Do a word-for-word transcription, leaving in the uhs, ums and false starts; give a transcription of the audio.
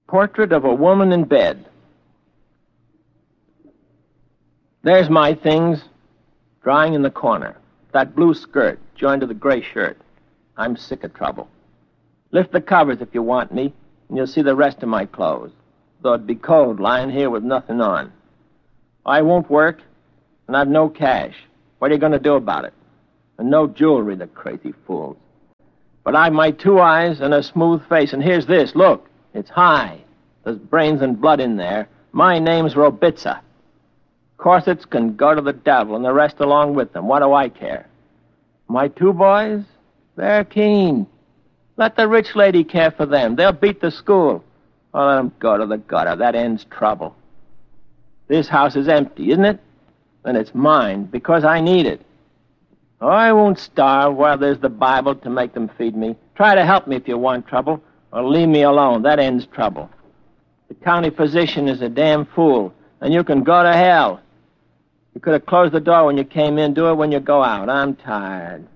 Portrait of a woman in bed. There's my things, drying in the corner. That blue skirt joined to the gray shirt. I'm sick of trouble. Lift the covers if you want me, and you'll see the rest of my clothes, though it'd be cold lying here with nothing on. I won't work, and I've no cash. What are you going to do about it? And no jewelry, the crazy fools. But I've my two eyes and a smooth face, and here's this. Look, it's high. There's brains and blood in there. My name's Robitza. Corsets can go to the devil, and the rest along with them. What do I care? My two boys, they're keen. Let the rich lady care for them. They'll beat the school. Or let them go to the gutter. That ends trouble. This house is empty, isn't it? Then it's mine, because I need it. Oh, I won't starve while there's the Bible to make them feed me. Try to help me if you want trouble, or leave me alone. That ends trouble. The county physician is a damn fool, and you can go to hell. You could have closed the door when you came in. Do it when you go out. I'm tired.